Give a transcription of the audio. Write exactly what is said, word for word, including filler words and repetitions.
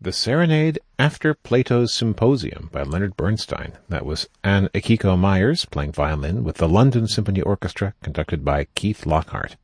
The Serenade After Plato's Symposium by Leonard Bernstein. That was Anne Akiko Myers playing violin with the London Symphony Orchestra conducted by Keith Lockhart.